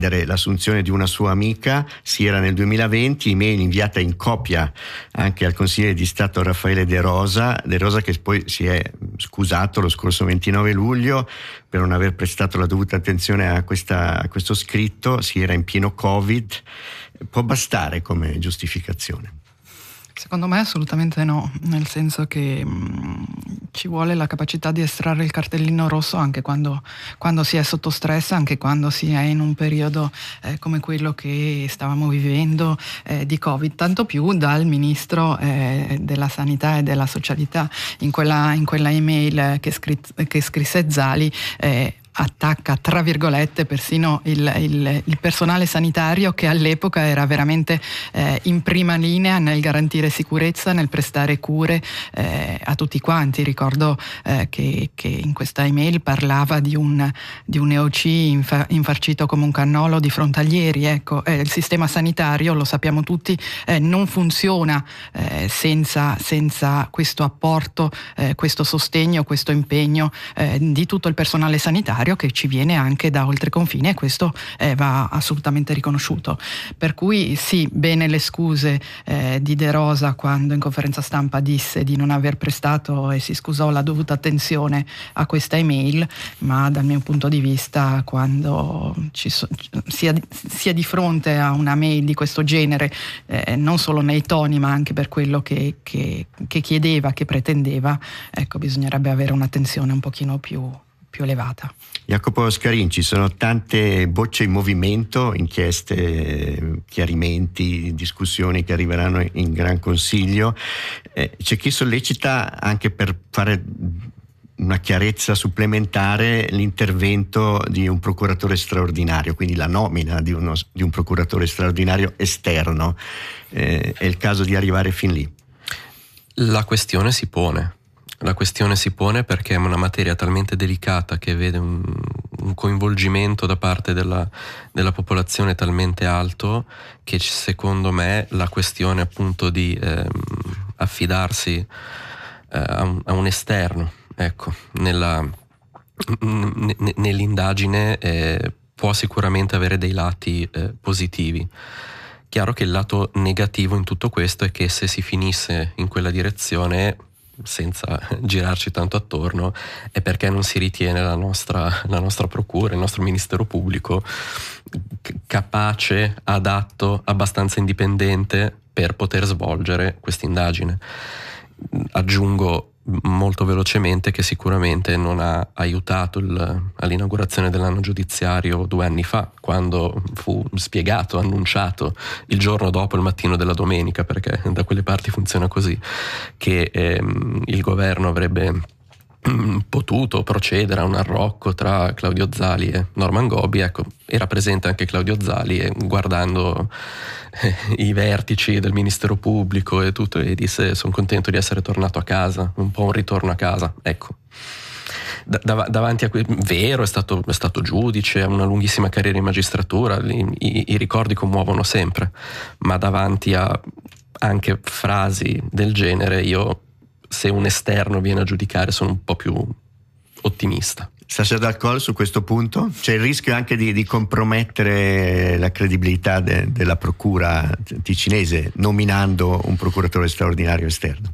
l'assunzione di una sua amica, si era nel 2020, email inviata in copia anche al consigliere di Stato Raffaele De Rosa, che poi si è scusato lo scorso 29 luglio per non aver prestato la dovuta attenzione a questo scritto. Si era in pieno Covid. Può bastare come giustificazione? Secondo me assolutamente no, nel senso che ci vuole la capacità di estrarre il cartellino rosso anche quando si è sotto stress, anche quando si è in un periodo come quello che stavamo vivendo di Covid, tanto più dal ministro della Sanità e della Socialità. In quella email che scrisse Zali attacca tra virgolette persino il personale sanitario, che all'epoca era veramente in prima linea nel garantire sicurezza, nel prestare cure a tutti quanti. Ricordo che in questa email parlava di un EOC infarcito come un cannolo di frontalieri. Ecco, il sistema sanitario, lo sappiamo tutti, non funziona senza questo apporto, questo sostegno, questo impegno di tutto il personale sanitario, che ci viene anche da oltreconfine, e questo va assolutamente riconosciuto. Per cui sì, bene le scuse di De Rosa quando in conferenza stampa disse di non aver prestato e si scusò la dovuta attenzione a questa email, ma dal mio punto di vista, quando si è di fronte a una mail di questo genere, non solo nei toni ma anche per quello che chiedeva, che pretendeva, ecco, bisognerebbe avere un'attenzione un pochino più elevata. Jacopo Scarin, ci sono tante bocce in movimento, inchieste, chiarimenti, discussioni che arriveranno in Gran Consiglio. C'è chi sollecita anche per fare una chiarezza supplementare l'intervento di un procuratore straordinario, quindi la nomina di un procuratore straordinario esterno. È il caso di arrivare fin lì? La questione si pone perché è una materia talmente delicata che vede un coinvolgimento da parte della popolazione talmente alto che secondo me la questione appunto di affidarsi a un esterno, ecco, nell'indagine può sicuramente avere dei lati positivi. Chiaro che il lato negativo in tutto questo è che se si finisse in quella direzione, senza girarci tanto attorno, è perché non si ritiene la nostra procura, il nostro ministero pubblico capace, adatto, abbastanza indipendente per poter svolgere questa indagine. Aggiungo molto velocemente che sicuramente non ha aiutato all'inaugurazione dell'anno giudiziario 2 anni fa, quando fu spiegato, annunciato il giorno dopo, il mattino della domenica, perché da quelle parti funziona così, che il governo avrebbe potuto procedere a un arrocco tra Claudio Zali e Norman Gobbi. Ecco, era presente anche Claudio Zali e guardando i vertici del Ministero Pubblico e tutto, e disse: sono contento di essere tornato a casa, un po' un ritorno a casa. Ecco, davanti a vero, è stato giudice, ha una lunghissima carriera in magistratura, i ricordi commuovono sempre, ma davanti a anche frasi del genere io, se un esterno viene a giudicare, sono un po' più ottimista. Sasha Dal Colle, su questo punto c'è il rischio anche di compromettere la credibilità della procura ticinese nominando un procuratore straordinario esterno?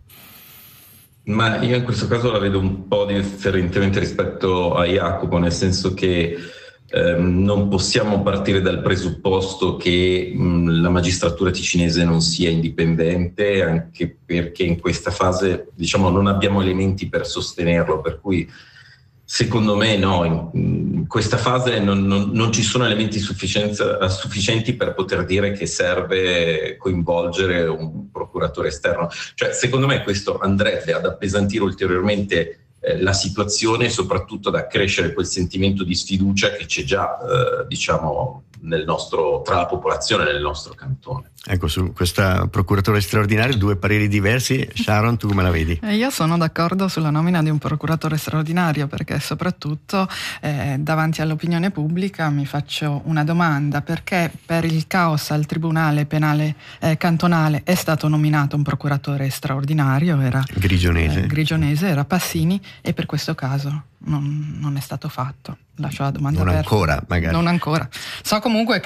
Ma io in questo caso la vedo un po' differentemente rispetto a Jacopo, nel senso che non possiamo partire dal presupposto che la magistratura ticinese non sia indipendente, anche perché in questa fase, diciamo, non abbiamo elementi per sostenerlo, per cui secondo me no, in questa fase non ci sono elementi sufficienti per poter dire che serve coinvolgere un procuratore esterno. Cioè, secondo me questo andrebbe ad appesantire ulteriormente la situazione e soprattutto ad accrescere quel sentimento di sfiducia che c'è già, diciamo, tra la popolazione nel nostro cantone. Ecco, su questo procuratore straordinario due pareri diversi. Sharon, tu come la vedi? Io sono d'accordo sulla nomina di un procuratore straordinario, perché soprattutto davanti all'opinione pubblica mi faccio una domanda: perché per il caos al Tribunale Penale Cantonale è stato nominato un procuratore straordinario, era Grigionese, era Passini, e per questo caso non è stato fatto. Lascio la domanda non aperta. ancora, magari. Non ancora. So comunque